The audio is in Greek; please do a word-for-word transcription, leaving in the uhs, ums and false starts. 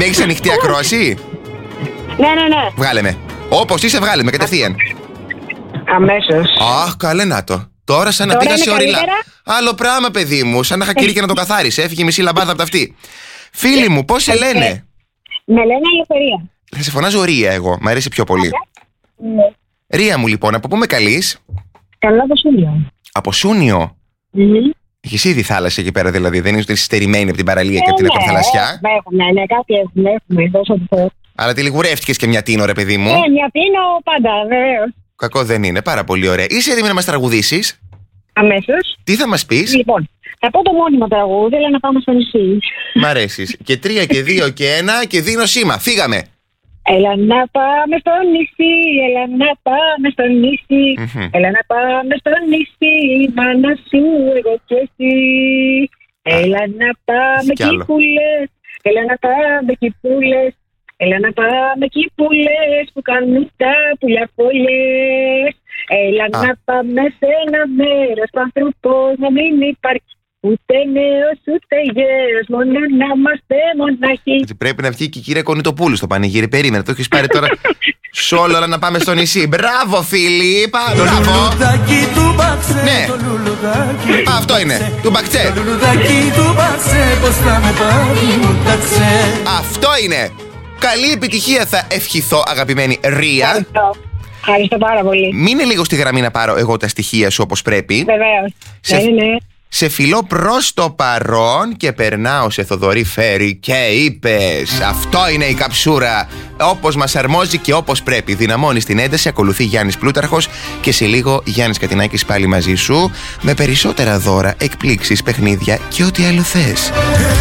Με έχεις ανοιχτή ακρόαση? Ναι, ναι, ναι. Βγάλε με. Όπως είσαι, βγάλε με κατευθείαν. Αμέσως. Αχ, καλέ να το. Τώρα σαν να Τώρα πήγα είναι σε ορειλά. καλύτερα? Άλλο πράγμα, παιδί μου. Σαν να είχα κηρύξει και να το καθάρισε. Έφυγε μισή λαμπάδα από τα αυτή. Φίλοι μου, πώς σε λένε? Με λένε Ελευθερία. Θα σε φωνάζω Ρία εγώ. Μ' αρέσει πιο πολύ. Ναι. Ρία μου, λοιπόν, από πού με καλείς? Καλό το Σούνιο. Από Σούνιο. Mm-hmm. Έχεις ήδη θάλασσα εκεί πέρα, δηλαδή. Δεν είσαι στερημένη από την παραλία και από την ακροθαλασσιά. Ναι, έχουμε, ναι, κάτι έχουμε, έχουμε, τόσο το. Αλλά τη λιγουρεύτηκες και μια τίνο, ρε παιδί μου. Ναι, μια τίνο πάντα, βεβαίως. Κακό δεν είναι, πάρα πολύ ωραία. Είσαι έτοιμη να μας τραγουδήσεις? Αμέσως. Τι θα μας πεις? Λοιπόν, θα πω το μόνιμο τραγούδι, αλλά να πάμε στο νησί. Μ' αρέσεις. Και τρία και δύο και ένα και δίνω σήμα. Φύγαμε. Έλα να πάμε στο νησί, έλα να πάμε στο νησί. Mm-hmm. Έλα να πάμε στο νησί, μάνα σου, εγώ και εσύ. Έλα να πάμε κι εκεί άλλο. που λες, έλα να πάμε εκεί που λες. Έλα να πάμε εκεί που λες, που κάνουν τα πουλιά φωλιές. Έλα Α. να πάμε σε ένα μέρος που άνθρωπος να μην υπάρχει. Ούτε νέος ούτε γέρος, μόνο να είμαστε μονάχοι. Έτσι, πρέπει να βγει και η κυρία Κονιτοπούλου στο πανηγύρι. Περίμενε, το έχεις πάρει τώρα σ' όλο, αλλά να πάμε στο νησί. Μπράβο, φίλοι. Πα, μπράβο. Ναι. Αυτό είναι. Του μπακτσέ. Αυτό είναι. Καλή επιτυχία θα ευχηθώ, αγαπημένη Ρία. Ευχαριστώ. Ευχαριστώ πάρα πολύ. Μείνε λίγο στη γραμμή να πάρω εγώ τα στοιχεία σου όπως πρέπει. Βεβαίως. Σε- Ναι, ναι. Σε φιλώ προς το παρόν και περνάω σε Θοδωρή Φέρη και είπες. Αυτό είναι η καψούρα. Όπως μας αρμόζει και όπως πρέπει. Δυναμώνεις την ένταση, ακολουθεί Γιάννης Πλούταρχος και σε λίγο Γιάννης Κατινάκης πάλι μαζί σου με περισσότερα δώρα, εκπλήξεις, παιχνίδια και ό,τι άλλο θες.